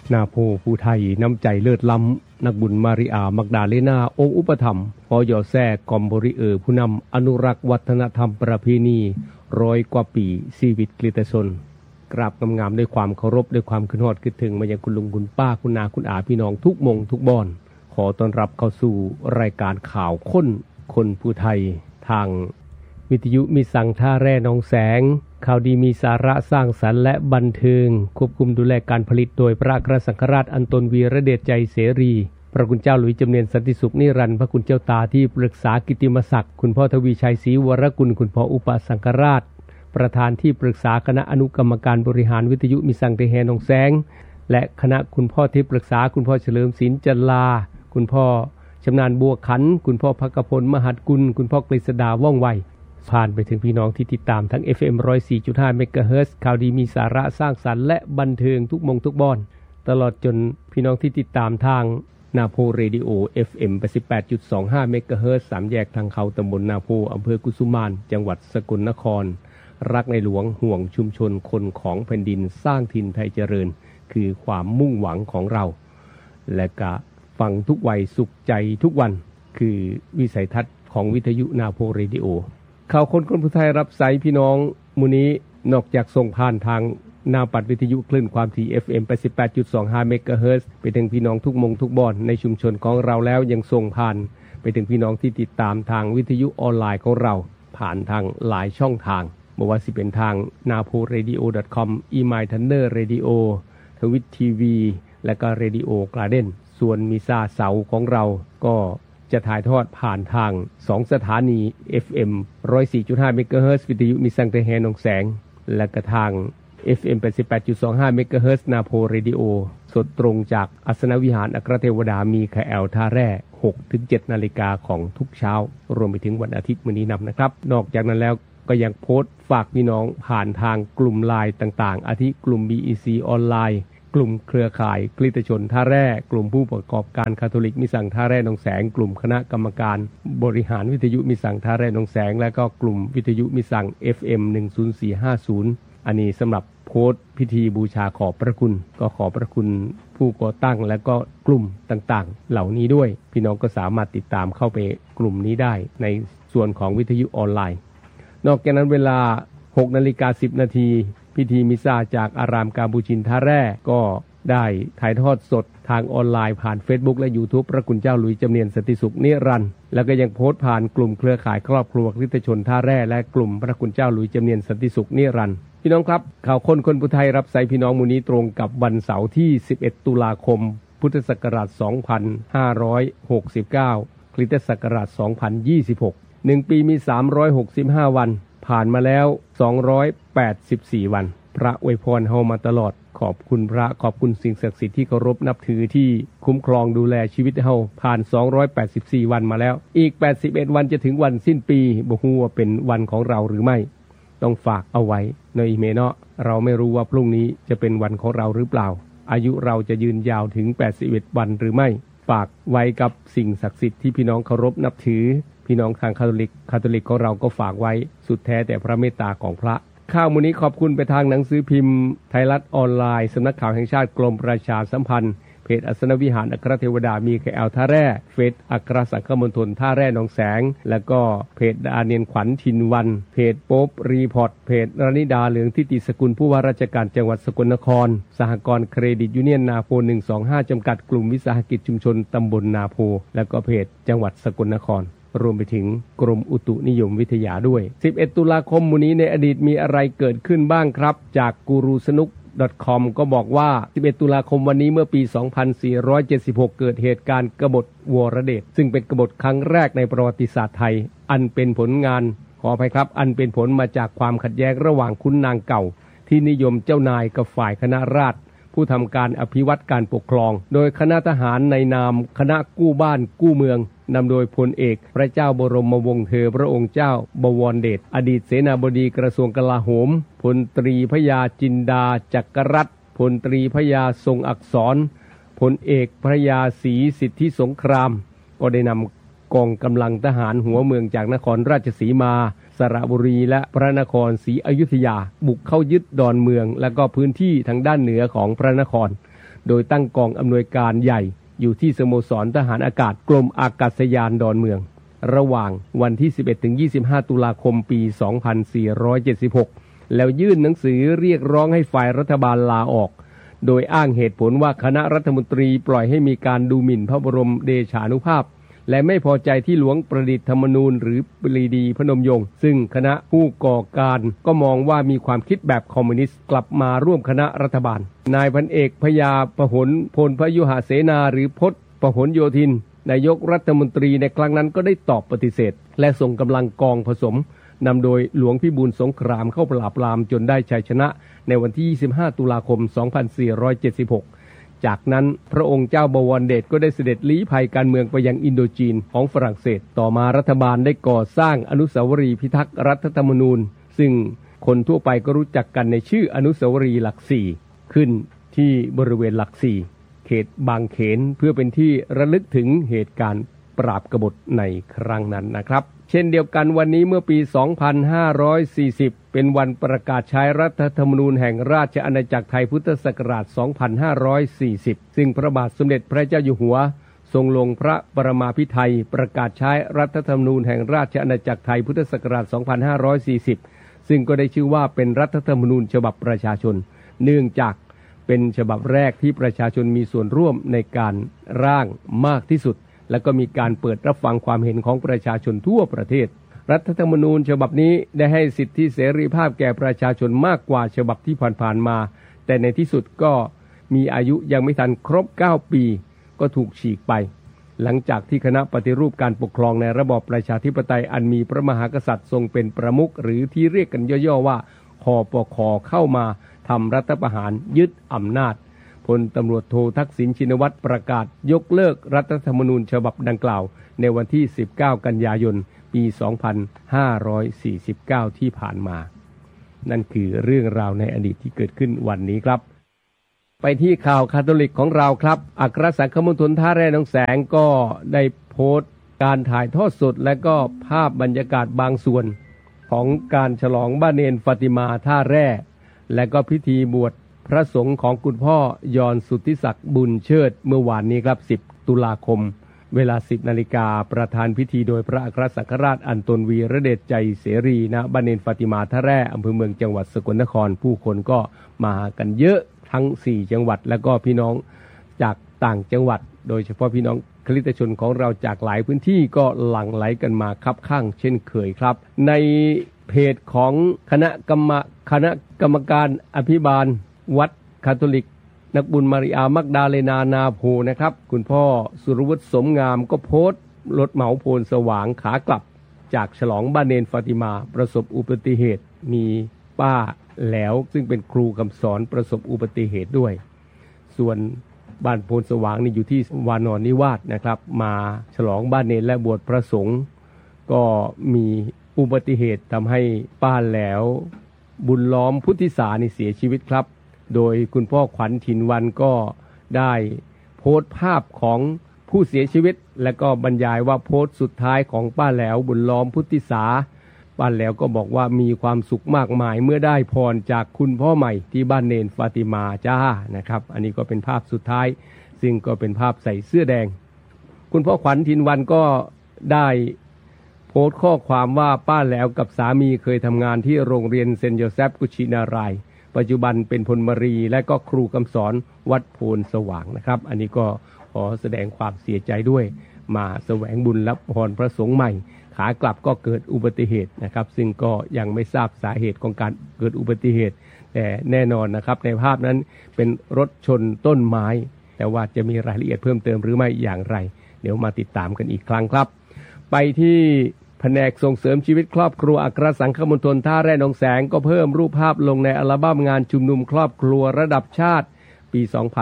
นาโพผู้ไทยน้ำใจเลิศล้ำนักบุญมาริอามักดาเลนาองค์อุปถัมภ์พอยอแซ่กอมบริผู้นำอนุรักษ์วัฒนธรรมประเพณี100 กว่าปีชีวิตกฤตชนกราบงามๆด้วยความเคารพด้วยความคิดฮอดคิดถึงมายังคุณลุงคุณป้าคุณนาคุณอาพี่น้องทุกมงทุกบอนขอต้อนรับเข้าสู่รายการข่าวคนผู้ไทยทางวิทยุมีสังท่าแร่หนองแสงข่าวดีมีสาระสร้างสรรค์และบันเทิงควบคุมดูแลการผลิตโดยพระอัครสังฆราชอันตนวีระเดชใจเสรีพระคุณเจ้าหลุยจำเนียนสันติสุขนิรันดร์พระคุณเจ้าตาที่ปรึกษากิตติมศักดิ์คุณพ่อทวีชัยศรีวรกุลคุณพ่ออุปสังฆราชประธานที่ปรึกษาคณะอนุกรรมการบริหารวิทยุมีสังเตแฮหนองแสงและคณะคุณพ่อที่ปรึกษาคุณพ่อเฉลิมศิลป์จันลาคุณพ่อชำนาญบัวขันคุณพ่อภกพลมหัดกุลคุณพ่อกฤษดาว่องไวผ่านไปถึงพี่น้องที่ติดตามทั้ง FM 104.5 เมกะเฮิรตซ์ข่าวดีมีสาระสร้างสรรค์และบันเทิงทุกมงทุกบอนตลอดจนพี่น้องที่ติดตามทางนาโพเรดิโอ FM 88.25 เมกะเฮิรตซ์3แยกทางเขาตำบลนาโพอำเภอกุสุมานจังหวัดสกลนครรักในหลวงห่วงชุมชนคนของแผ่นดินสร้างถิ่นไทยเจริญคือความมุ่งหวังของเราและก็ฟังทุกวัยสุขใจทุกวันคือวิสัยทัศน์ของวิทยุนาโพเรดิโอข่าวคนผู้ไทยรับสายพี่น้องมื้อนี้นอกจากส่งผ่านทางหน้าปัดวิทยุคลื่นความถี่ FM 88.25 เมกะเฮิรตซ์ไปถึงพี่น้องทุกมงทุกบอนในชุมชนของเราแล้วยังส่งผ่านไปถึงพี่น้องที่ติดตามทางวิทยุออนไลน์ของเราผ่านทางหลายช่องทางบ่ว่าสิเป็นทาง naporadio.com email Thunder Radio ทวิตทีวีและก็ Radio Garden ส่วนมีซาเสาของเราก็จะถ่ายทอดผ่านทาง2สถานี FM 104.5 เมกะเฮิรตซ์วิทยุมีสังเตแฮหนองแสงและก็ทาง FM 88.25 เมกะเฮิรตซ์นาโพเรดิโอสดตรงจากอัสนวิหารอัครเทวดามีคาแอลท่าแร่ 6-7 นาฬิกาของทุกเช้ารวมไปถึงวันอาทิตย์มื้อนี้นำนะครับนอกจากนั้นแล้วก็ยังโพสต์ฝากพี่น้องผ่านทางกลุ่มไลน์ต่างๆอาทิกลุ่ม BEC ออนไลน์กลุ่มเครือข่ายกฤตชนท่าแร่กลุ่มผู้ประกอบการคาทอลิกมิสังท่าแร่หนองแสงกลุ่มคณะกรรมการบริหารวิทยุมิสังท่าแร่หนองแสงและก็กลุ่มวิทยุมิสัง FM 10450อันนี้สำหรับโพสต์พิธีบูชาขอบพระคุณก็ขอบพระคุณผู้ก่อตั้งและก็กลุ่มต่างๆเหล่านี้ด้วยพี่น้องก็สามารถติดตามเข้าไปกลุ่มนี้ได้ในส่วนของวิทยุออนไลน์นอกจากนั้นเวลา 6:10 นาทีพิธีมิซาจากอารามกาบูชินท่าแร่ก็ได้ถ่ายทอดสดทางออนไลน์ผ่าน Facebook และ YouTube พระคุณเจ้าหลุยจำเนียนสันติสุขนิรันดร์แล้วก็ยังโพสต์ผ่านกลุ่มเครือข่ายครอบครัวกฤตชนท่าแร่และกลุ่มพระคุณเจ้าหลุยจำเนียนสันติสุขนิรันดร์พี่น้องครับข่าวคนผู้ไทยรับสายพี่น้องมื้อนี้ตรงกับวันเสาร์ที่11 ตุลาคมพุทธศักราช 2569 คริสตศักราช 2026 1 ปีมี 365 วันผ่านมาแล้ว284 วันพระอวยพรเฮามาตลอดขอบคุณพระขอบคุณสิ่งศักดิ์สิทธิ์ที่เคารพนับถือที่คุ้มครองดูแลชีวิตเฮาผ่าน284วันมาแล้วอีก81วันจะถึงวันสิ้นปีบ่ฮู้ว่าเป็นวันของเราหรือไม่ต้องฝากเอาไว้ในอีเมลเนาะเราไม่รู้ว่าพรุ่งนี้จะเป็นวันของเราหรือเปล่าอายุเราจะยืนยาวถึง81วันหรือไม่ฝากไว้กับสิ่งศักดิ์สิทธิ์ที่พี่น้องเคารพนับถือพี่น้องทางคาทอลิกของเราก็ฝากไว้สุดแท้แต่พระเมตตาของพระข่าวมื้อนี้ขอบคุณไปทางหนังสือพิมพ์ไทยรัฐออนไลน์สำนักข่าวแห่งชาติกรมประชาสัมพันธ์เพจอัสนวิหารอัครเทวดามีคาแอลท่าแร่เฟซอัครสังฆมณฑลท่าแร่หนองแสงแล้วก็เพจดาเนียนขวัญทินวันเพจโป๊ปรีพอร์ตเพจรณิดาเหลืองทิติสกุลผู้ว่าราชการจังหวัดสกลนครสหกรณ์เครดิตยูเนียนนาโพ125จำกัดกลุ่มวิสาหกิจชุมชนตำบลนาโพแล้วก็เพจจังหวัดสกลนครรวมไปถึงกรมอุตุนิยมวิทยาด้วย11 ตุลาคมมื้อนี้ในอดีตมีอะไรเกิดขึ้นบ้างครับจากกูรูสนุก.com ก็บอกว่า11 ตุลาคมวันนี้เมื่อปี 2476 เกิดเหตุการณ์กบฏวรเดชซึ่งเป็นกบฏครั้งแรกในประวัติศาสตร์ไทยอันเป็นผลงานขออภัยครับอันเป็นผลมาจากความขัดแย้งระหว่างขุนนางเก่าที่นิยมเจ้านายกับฝ่ายคณะราษฎรผู้ทำการอภิวัตการปกครองโดยคณะทหารในนามคณะกู้บ้านกู้เมืองนำโดยพลเอกพระเจ้าบรมวงศ์เธอพระองค์เจ้าบวรเดชอดีตเสนาบดีกระทรวงกลาโหมพลตรีพระยาจินดาจักรรัตน์พลตรีพระยาทรงอักษรพลเอกพระยาศรีสิทธิสงครามก็ได้นำกองกำลังทหารหัวเมืองจากนครราชสีมาสระบุรีและพระนครศรีอยุธยาบุกเข้ายึดดอนเมืองและก็พื้นที่ทางด้านเหนือของพระนครโดยตั้งกองอำนวยการใหญ่อยู่ที่สโมสรทหารอากาศกรมอากาศยานดอนเมืองระหว่างวันที่ 11-25 ตุลาคมปี 2476 แล้วยื่นหนังสือเรียกร้องให้ฝ่ายรัฐบาลลาออกโดยอ้างเหตุผลว่าคณะรัฐมนตรีปล่อยให้มีการดูหมิ่นพระบรมเดชานุภาพและไม่พอใจที่หลวงประดิษฐ์ธรรมนูญหรือปรีดีพนมยงค์ซึ่งคณะผู้ก่อการก็มองว่ามีความคิดแบบคอมมิวนิสต์กลับมาร่วมคณะรัฐบาลนายพันเอกพยาพหลพลพยุหเสนาหรือพจน์พหลโยธินนายกรัฐมนตรีในครั้งนั้นก็ได้ตอบปฏิเสธและส่งกำลังกองผสมนำโดยหลวงพิบูลสงครามเข้าปราบปรามจนได้ชัยชนะในวันที่ 25 ตุลาคม 2476 จากนั้นพระองค์เจ้าบวรเดชก็ได้เสด็จลี้ภัยการเมืองไปยังอินโดจีนของฝรั่งเศสต่อมารัฐบาลได้ก่อสร้างอนุสาวรีย์พิทักษ์รัฐธรรมนูญซึ่งคนทั่วไปก็รู้จักกันในชื่ออนุสาวรีย์หลักสี่ขึ้นที่บริเวณหลักสี่เขตบางเขนเพื่อเป็นที่ระลึกถึงเหตุการณ์ปราบกบฏในครั้งนั้นนะครับเช่นเดียวกันวันนี้เมื่อปี 2540 เป็นวันประกาศใช้รัฐธรรมนูญแห่งราชอาณาจักรไทยพุทธศักราช 2540 ซึ่งพระบาทสมเด็จพระเจ้าอยู่หัวทรงลงพระปรมาภิไธยประกาศใช้รัฐธรรมนูญแห่งราชอาณาจักรไทยพุทธศักราช 2540 ซึ่งก็ได้ชื่อว่าเป็นรัฐธรรมนูญฉบับประชาชนเนื่องจากเป็นฉบับแรกที่ประชาชนมีส่วนร่วมในการร่างมากที่สุดและก็มีการเปิดรับฟังความเห็นของประชาชนทั่วประเทศรัฐธรรมนูญฉบับนี้ได้ให้สิทธิเสรีภาพแก่ประชาชนมากกว่าฉบับที่ผ่านๆมาแต่ในที่สุดก็มีอายุยังไม่ทันครบ9ปีก็ถูกฉีกไปหลังจากที่คณะปฏิรูปการปกครองในระบอบประชาธิปไตยอันมีพระมหากษัตริย์ทรงเป็นประมุขหรือที่เรียกกันย่อๆว่าคปค.เข้ามาทำรัฐประหารยึดอำนาจพลตำรวจโททักษิณชินวัตรประกาศยกเลิกรัฐธรรมนูญฉบับดังกล่าวในวันที่ 19 กันยายน ปี 2549 ที่ผ่านมานั่นคือเรื่องราวในอดีตที่เกิดขึ้นวันนี้ครับไปที่ข่าวคาทอลิกของเราครับอัครสังฆมณฑลท่าแร่หนองแสงก็ได้โพสต์การถ่ายทอดสดและก็ภาพบรรยากาศบางส่วนของการฉลองบ้านเนนฟาติมาท่าแร่และก็พิธีบวชพระสงฆ์ของคุณพ่อยอนสุทธิศักดิ์บุญเชิดเมื่อวานนี้ครับ 10 ตุลาคมเวลา 10 นาฬิกาประธานพิธีโดยพระอัครสังฆราชอันตนวีระเดชใจเสรีณบ้านเนนฟาติมาท่าแร่อำเภอเมืองจังหวัดสกลนครผู้คนก็มากันเยอะทั้ง4จังหวัดแล้วก็พี่น้องจากต่างจังหวัดโดยเฉพาะพี่น้องคริสตชนของเราจากหลายพื้นที่ก็หลั่งไหลกันมาคับข้างเช่นเคยครับในเพจของคณะกรรมการอภิบาลวัดคาทอลิกนักบุญมาริอามักดาเลนานาโพนะครับคุณพ่อสุรวุฒิสมงามก็โพสต์รถเหมาโพลสว่างขากลับจากฉลองบ้านเนนฟาติมาประสบอุบัติเหตุมีป้าแหลวซึ่งเป็นครูคำสอนประสบอุบัติเหตุด้วยส่วนบ้านโพลสว่างนี่อยู่ที่วานอนนิวาสนะครับมาฉลองบ้านเนนและบวชพระสงฆ์ก็มีอุบัติเหตุทำให้ป้าแหลวบุญล้อมพุทธิสานี่เสียชีวิตครับโดยคุณพ่อขวัญถิ่นวันก็ได้โพสต์ภาพของผู้เสียชีวิตและก็บรรยายว่าโพสต์สุดท้ายของป้าแหลวบุญล้อมพุทธิสาป้าแหลวก็บอกว่ามีความสุขมากมายเมื่อได้พรจากคุณพ่อใหม่ที่บ้านเนนฟาติมาจ้านะครับอันนี้ก็เป็นภาพสุดท้ายซึ่งก็เป็นภาพใส่เสื้อแดงคุณพ่อขวัญถิ่นวันก็ได้โพสต์ข้อความว่าป้าแหลวกับสามีเคยทำงานที่โรงเรียนเซนต์โยเซฟกุชินารายปัจจุบันเป็นพลมรีและก็ครูคำสอนวัดโพนสว่างนะครับอันนี้ก็ขอแสดงความเสียใจด้วยมาแสวงบุญรับพรพระสงฆ์ใหม่ขากลับก็เกิดอุบัติเหตุนะครับซึ่งก็ยังไม่ทราบสาเหตุของการเกิดอุบัติเหตุแต่แน่นอนนะครับในภาพนั้นเป็นรถชนต้นไม้แต่ว่าจะมีรายละเอียดเพิ่มเติมหรือไม่อย่างไรเดี๋ยวมาติดตามกันอีกครั้งครับไปที่แผนกส่งเสริมชีวิตครอบครัวอัครสังฆมณฑลท่าแร่หนองแสงก็เพิ่มรูปภาพลงในอัลบั้มงานชุมนุมครอบครัวระดับชาติปี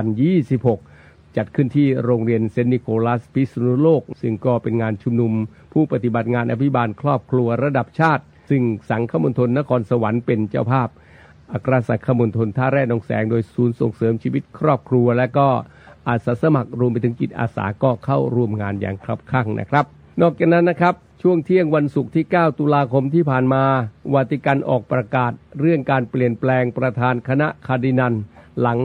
2026 จัดขึ้นที่โรงเรียนเซนต์นิโคลัสพิษณุโลกซึ่งก็เป็นงานชุมนุมผู้ปฏิบัติงานอภิบาลครอบครัวระดับชาติซึ่งสังฆมณฑลนครสวรรค์เป็นเจ้าภาพอัครสังฆมณฑลท่าแร่หนองแสงโดยศูนย์ส่งเสริมชีวิตครอบครัวและก็อาสาสมัครรวมไปถึงจิตอาสาก็เข้าร่วมงานอย่างคับคั่งนะครับนอกจากนั้นนะครับช่วงเที่ยงวันศุกร์ที่ 9 ตุลาคมที่ผ่านมาวาติกันออกประกาศเรื่องการเปลี่ยนแปลงประธานคณะคาร์ดินัลหลังพ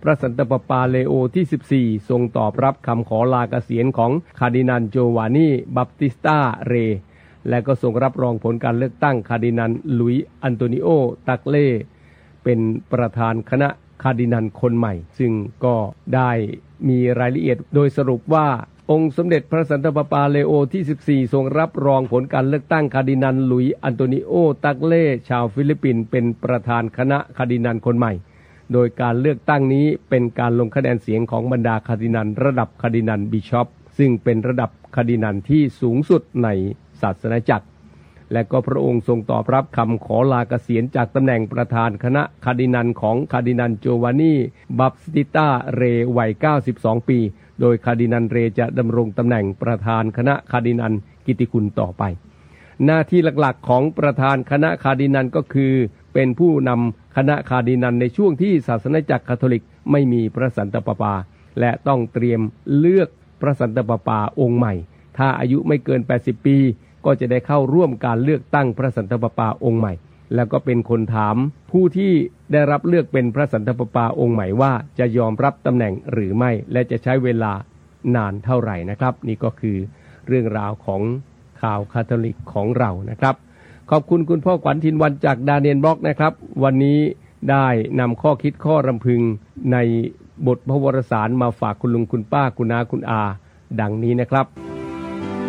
ระสันตะปาปาเลโอที่14ทรงตอบรับคำขอลาเกษียณของคาร์ดินัลโจวานีบัปติสตาเรและก็ทรงรับรองผลการเลือกตั้งคาร์ดินัลลุยอันโตนิโอตักเล่เป็นประธานคณะคาร์ดินัลคนใหม่ซึ่งก็ได้มีรายละเอียดโดยสรุปว่าองค์สมเด็จพระสันตะปาปาเลโอที่14ทรงรับรองผลการเลือกตั้งคาร์ดินัลลุยอันโตนิโอตักเล่ชาวฟิลิปปินส์เป็นประธานคณะคาร์ดินัลคนใหม่โดยการเลือกตั้งนี้เป็นการลงคะแนนเสียงของบรรดาคาร์ดินัลระดับคาร์ดินัลบิชอปซึ่งเป็นระดับคาร์ดินัลที่สูงสุดในศาสนาจักรและก็พระองค์ทรงตอบรับคำขอลาเกษียณจากตำแหน่งประธานคณะคาร์ดินัลของคาร์ดินัลโจวานีบัปติสตาเรวัย92ปีโดยคาร์ดินัลเรจะดำรงตำแหน่งประธานคณะคาร์ดินัลกิตติคุณต่อไปหน้าที่หลักๆของประธานคณะคาร์ดินัลก็คือเป็นผู้นำคณะคาร์ดินัลในช่วงที่ศาสนาจักรคาทอลิกไม่มีพระสันตะปาปาและต้องเตรียมเลือกพระสันตะปาปาองค์ใหม่ถ้าอายุไม่เกิน80ปีก็จะได้เข้าร่วมการเลือกตั้งพระสันตะปาปาองค์ใหม่แล้วก็เป็นคนถามผู้ที่ได้รับเลือกเป็นพระสันตะปาปาองค์ใหม่ว่าจะยอมรับตำแหน่งหรือไม่และจะใช้เวลานานเท่าไหร่นะครับนี่ก็คือเรื่องราวของข่าวคาทอลิกของเรานะครับขอบคุณคุณพ่อขวัญทินวันจากดาเนียลบล็อกนะครับวันนี้ได้นำข้อคิดข้อรำพึงในบทพระวรสารมาฝากคุณลุงคุณป้าคุณน้าคุณอาดังนี้นะครับ